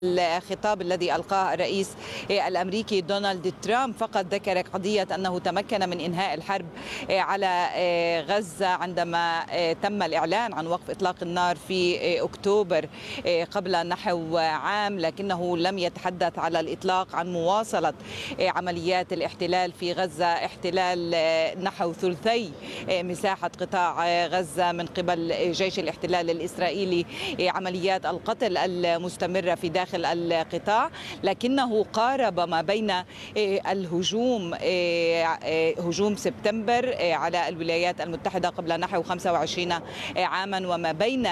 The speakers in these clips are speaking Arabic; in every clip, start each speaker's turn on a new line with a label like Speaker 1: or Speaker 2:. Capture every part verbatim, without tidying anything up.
Speaker 1: الخطاب الذي ألقاه الرئيس الأمريكي دونالد ترامب فقط ذكر قضية أنه تمكن من إنهاء الحرب على غزة عندما تم الإعلان عن وقف إطلاق النار في أكتوبر قبل نحو عام، لكنه لم يتحدث على الإطلاق عن مواصلة عمليات الاحتلال في غزة، احتلال نحو ثلثي مساحة قطاع غزة من قبل جيش الاحتلال الإسرائيلي، عمليات القتل المستمرة في داخل القطاع، لكنه قارب ما بين الهجوم هجوم سبتمبر على الولايات المتحدة قبل نحو خمسة وعشرين عاما وما بين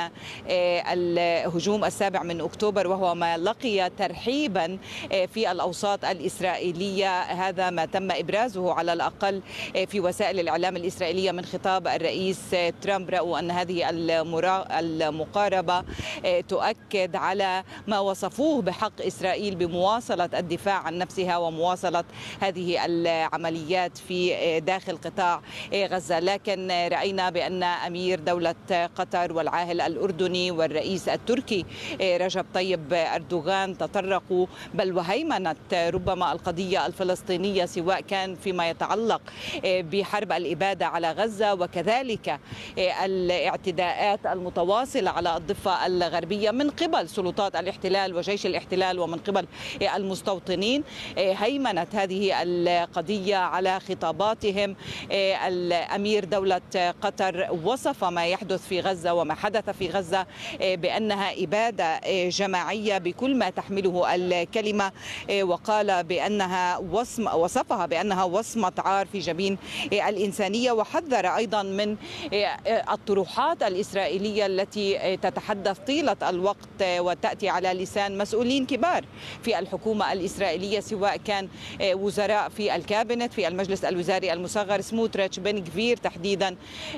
Speaker 1: الهجوم السابع من أكتوبر، وهو ما لقي ترحيبا في الأوساط الإسرائيلية. هذا ما تم إبرازه على الأقل في وسائل الإعلام الإسرائيلية من خطاب الرئيس ترامب. رأوا أن هذه المقاربة تؤكد على ما وصفوه بحق إسرائيل بمواصلة الدفاع عن نفسها ومواصلة هذه العمليات في داخل قطاع غزة. لكن رأينا بأن أمير دولة قطر والعاهل الأردني والرئيس التركي رجب طيب أردوغان تطرقوا بل وهيمنت ربما القضية الفلسطينية، سواء كان فيما يتعلق بحرب الإبادة على غزة وكذلك الاعتداءات المتواصلة على الضفة الغربية من قبل سلطات الاحتلال وجيش الاحتلال ومن قبل المستوطنين. هيمنت هذه القضية على خطاباتهم. الأمير دولة قطر وصف ما يحدث في غزة وما حدث في غزة بأنها إبادة جماعية بكل ما تحمله الكلمة، وقال بأنها وصم وصفها بأنها وصمة عار في جبين الإنسانية، وحذر أيضا من الطروحات الإسرائيلية التي تتحدث طيلة الوقت وتأتي على لسان مسؤولين كبار في الحكومة الإسرائيلية، سواء كان وزراء في الكابينت في المجلس الوزاري المصغر سموتريتش بن غفير تحديدا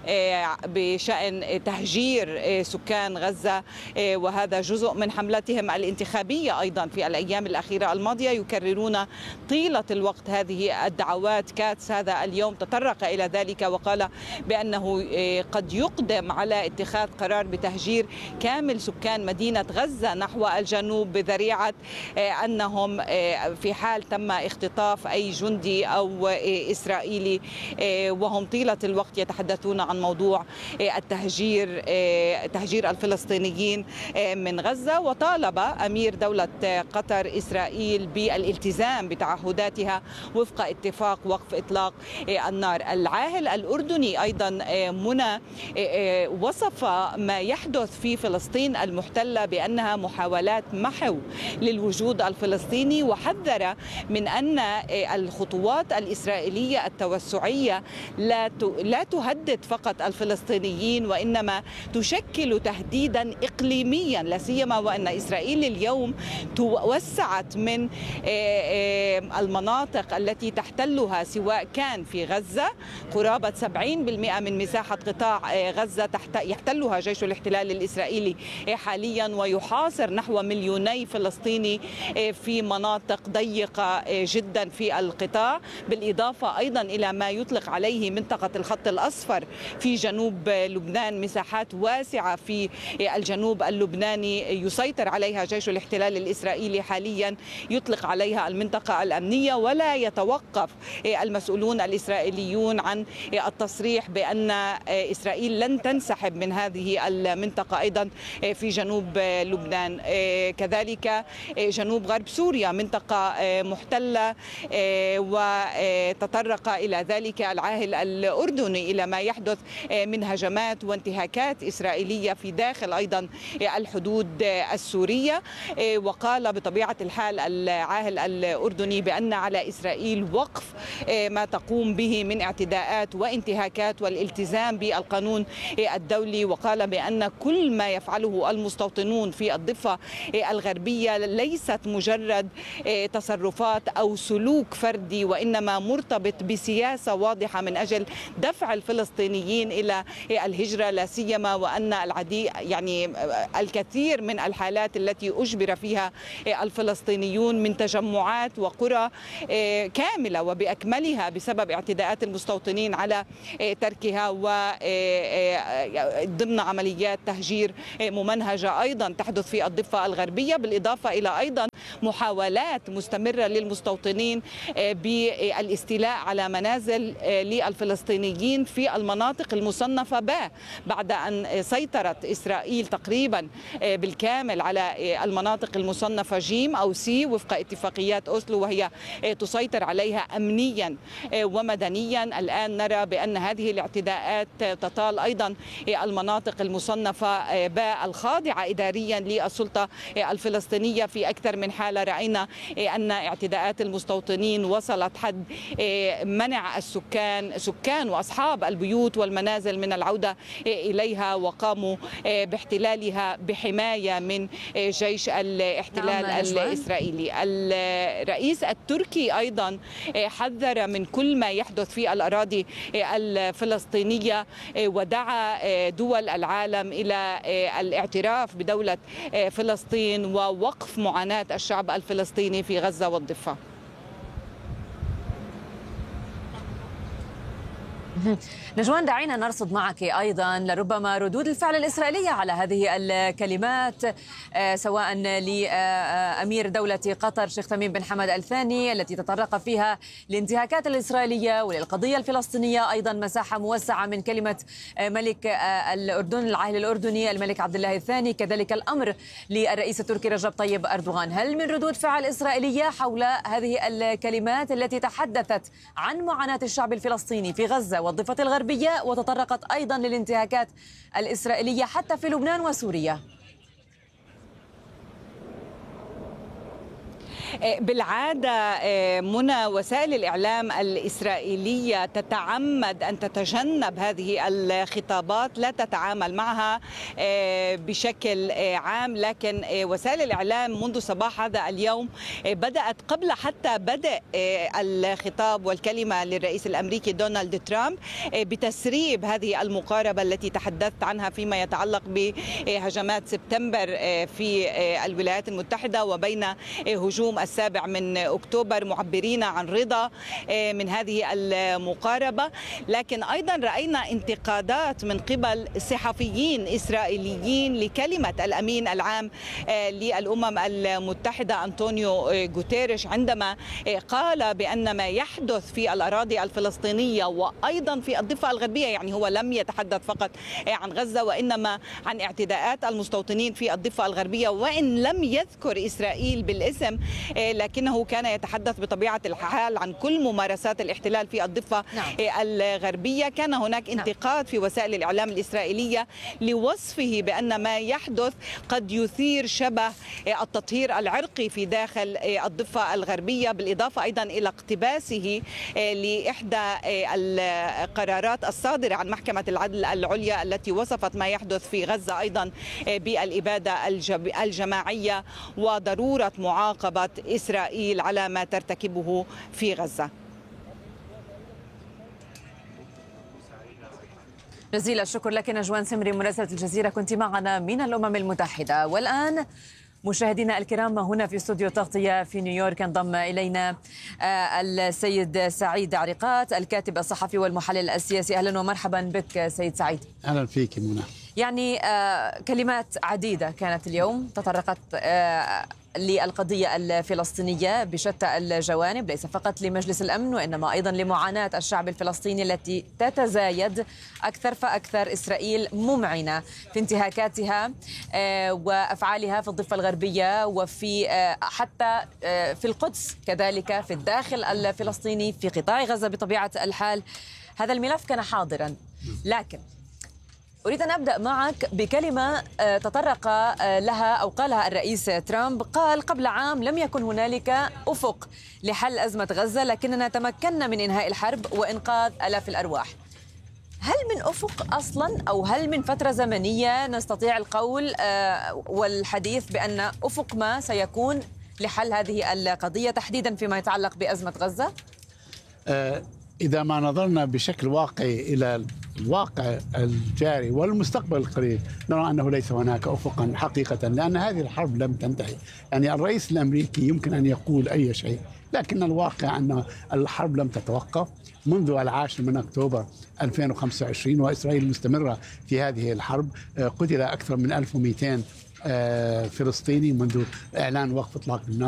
Speaker 1: بشأن تهجير سكان غزة، وهذا جزء من حملتهم الانتخابية أيضا في الأيام الأخيرة الماضية. يكررون طيلة الوقت هذه الدعوات. كاتس هذا اليوم تطرق إلى ذلك وقال بأنه قد يقدم على اتخاذ قرار بتهجير كامل سكان مدينة غزة نحو الجنوب بذريعة أنهم في حال تم اختطاف أي جندي أو إسرائيلي، وهم طيلة الوقت يتحدثون عن موضوع التهجير تهجير الفلسطينيين من غزة. وطالب أمير دولة قطر إسرائيل بالالتزام بتعهداتها وفق اتفاق وقف إطلاق النار. العاهل الأردني أيضا منى وصف ما يحدث في فلسطين المحتلة بأنها محاولات محو للوجود الفلسطيني، وحذر من أن الخطوات الإسرائيلية التوسعية لا لا تهدد فقط الفلسطينيين، وإنما تشكل تهديدا إقليميا، لا سيما وأن إسرائيل اليوم توسعت من المناطق التي تحتلها، سواء كان في غزة قرابة سبعين بالمئة من مساحة قطاع غزة يحتلها جيش الاحتلال الإسرائيلي حاليا، ويحاصر نحو مليوني فلسطيني في مناطق ضيقة جدا في القطاع، بالإضافة أيضا إلى ما يطلق عليه منطقة الخط الأصفر في جنوب لبنان، مساحات واسعة في الجنوب اللبناني يسيطر عليها جيش الاحتلال الإسرائيلي حاليا، يطلق عليها المنطقة الأمنية. ولا يتوقف المسؤولون الإسرائيليون عن التصريح بأن إسرائيل لن تنسحب من هذه المنطقة أيضا في جنوب لبنان. كذلك جنوب غرب سوريا منطقة محتلة، وتطرق إلى ذلك العاهل الأردني إلى ما يحدث من هجمات وانتهاكات إسرائيلية في داخل أيضا الحدود السورية. وقال بطبيعة الحال العاهل الأردني بأن على إسرائيل وقف ما تقوم به من اعتداءات وانتهاكات والالتزام بالقانون الدولي، وقال بأن كل ما يفعله المستوطنون في الضفة الغربية ليست مجرد تصرفات أو سلوك فردي، وإنما مرتبط بسياسة واضحة من أجل دفع الفلسطينيين إلى الهجرة، لا سيما وأن العديد يعني الكثير من الحالات التي أجبر فيها الفلسطينيون من تجمعات وقرى كاملة وبأكملها بسبب اعتداءات المستوطنين على تركها وضمن عمليات تهجير ممنهجة أيضا تحدث في الضفة الغربية. بالإضافة إلى أيضا محاولات مستمرة للمستوطنين بالاستيلاء على منازل للفلسطينيين في المناطق المصنفة ب بعد أن سيطرت إسرائيل تقريبا بالكامل على المناطق المصنفة ج أو س وفق اتفاقيات أوسلو، وهي تسيطر عليها أمنيا ومدنيا. الآن نرى بأن هذه الاعتداءات تطال أيضا المناطق المصنفة ب الخاضعة إداريا للسلطة الفلسطينية. في أكثر من حالة رأينا أن اعتداءات المستوطنين وصلت حد منع السكان سكان وأصحاب البيوت والمنازل من العودة إليها، وقاموا باحتلالها بحماية من جيش الاحتلال نعم الإسرائيلي. الرئيس التركي أيضا حذر من كل ما يحدث في الأراضي الفلسطينية، ودعا دول العالم إلى الاعتراف بدولة فلسطين ووقف معاناة الشعب الفلسطيني في غزة والضفة.
Speaker 2: نجوان، دعينا نرصد معك أيضا لربما ردود الفعل الإسرائيلية على هذه الكلمات، سواء لأمير دولة قطر شيخ تميم بن حمد الثاني التي تطرق فيها للانتهاكات الإسرائيلية وللقضية الفلسطينية، أيضا مساحة موسعة من كلمة ملك الأردن العاهل الأردني الملك عبد الله الثاني، كذلك الأمر للرئيس التركي رجب طيب أردوغان. هل من ردود فعل إسرائيلية حول هذه الكلمات التي تحدثت عن معاناة الشعب الفلسطيني في غزة والضفة الغربية وتطرقت أيضا للانتهاكات الإسرائيلية حتى في لبنان وسوريا؟
Speaker 1: بالعادة منى وسائل الإعلام الإسرائيلية تتعمد أن تتجنب هذه الخطابات، لا تتعامل معها بشكل عام، لكن وسائل الإعلام منذ صباح هذا اليوم بدأت قبل حتى بدء الخطاب والكلمة للرئيس الأمريكي دونالد ترامب بتسريب هذه المقاربة التي تحدثت عنها فيما يتعلق بهجمات سبتمبر في الولايات المتحدة وبين هجوم السابع من أكتوبر، معبرين عن رضا من هذه المقاربة. لكن أيضا رأينا انتقادات من قبل صحفيين إسرائيليين لكلمة الأمين العام للأمم المتحدة أنطونيو غوتيريش عندما قال بأن ما يحدث في الأراضي الفلسطينية وأيضا في الضفة الغربية، يعني هو لم يتحدث فقط عن غزة وإنما عن اعتداءات المستوطنين في الضفة الغربية، وإن لم يذكر إسرائيل بالاسم لكنه كان يتحدث بطبيعة الحال عن كل ممارسات الاحتلال في الضفة نعم. الغربية. كان هناك انتقاد في وسائل الإعلام الإسرائيلية لوصفه بأن ما يحدث قد يثير شبه التطهير العرقي في داخل الضفة الغربية، بالإضافة أيضا إلى اقتباسه لإحدى القرارات الصادرة عن محكمة العدل العليا التي وصفت ما يحدث في غزة أيضا بالإبادة الجماعية وضرورة معاقبة إسرائيل على ما ترتكبه في غزة.
Speaker 2: جزيل الشكر لك نجوان سمري مراسلة الجزيرة، كنت معنا من الأمم المتحدة. والآن مشاهدينا الكرام هنا في استوديو تغطية في نيويورك انضم إلينا السيد سعيد عريقات الكاتب الصحفي والمحلل السياسي. أهلا ومرحبا بك سيد سعيد.
Speaker 3: أهلا فيك منى.
Speaker 2: يعني كلمات عديدة كانت اليوم تطرقت للقضية الفلسطينية بشتى الجوانب، ليس فقط لمجلس الأمن وإنما أيضا لمعاناة الشعب الفلسطيني التي تتزايد أكثر فأكثر. إسرائيل ممعنة في انتهاكاتها وأفعالها في الضفة الغربية وفي حتى في القدس، كذلك في الداخل الفلسطيني في قطاع غزة. بطبيعة الحال هذا الملف كان حاضرا، لكن أريد أن أبدأ معك بكلمة تطرق لها أو قالها الرئيس ترامب. قال قبل عام لم يكن هنالك أفق لحل أزمة غزة، لكننا تمكنا من إنهاء الحرب وإنقاذ آلاف الأرواح. هل من أفق أصلا أو هل من فترة زمنية نستطيع القول والحديث بأن أفق ما سيكون لحل هذه القضية تحديدا فيما يتعلق بأزمة غزة؟
Speaker 3: إذا ما نظرنا بشكل واقعي إلى الواقع الجاري والمستقبل القريب نرى أنه ليس هناك أفقا حقيقة، لأن هذه الحرب لم تنتهي. يعني الرئيس الأمريكي يمكن أن يقول أي شيء، لكن الواقع أن الحرب لم تتوقف منذ العاشر من أكتوبر ألفين وخمسة وعشرين، وإسرائيل مستمرة في هذه الحرب. قتل أكثر من ألف ومئتين فلسطيني منذ إعلان وقف إطلاق النار.